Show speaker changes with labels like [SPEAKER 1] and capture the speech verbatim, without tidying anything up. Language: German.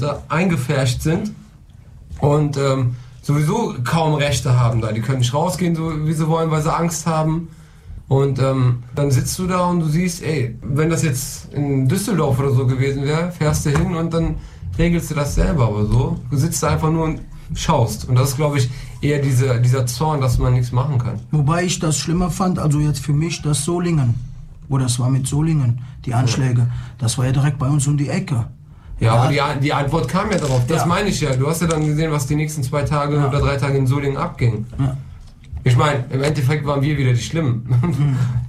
[SPEAKER 1] da eingefärscht sind und ähm, sowieso kaum Rechte haben da. Die können nicht rausgehen, so wie sie wollen, weil sie Angst haben. Und ähm, dann sitzt du da und du siehst, ey, wenn das jetzt in Düsseldorf oder so gewesen wäre, fährst du hin und dann regelst du das selber. Aber so, du sitzt da einfach nur und schaust. Und das ist, glaube ich, eher diese, dieser Zorn, dass man nichts machen kann.
[SPEAKER 2] Wobei ich das schlimmer fand, also jetzt für mich, das Solingen. Wo das war mit Solingen, die Anschläge. Das war ja direkt bei uns um die Ecke.
[SPEAKER 1] Ja, ja, aber die, die Antwort kam ja darauf. Das ja. meine ich ja. Du hast ja dann gesehen, was die nächsten zwei Tage ja. oder drei Tage in Solingen abging. Ja. Ich meine, im Endeffekt waren wir wieder die Schlimmen. Mhm.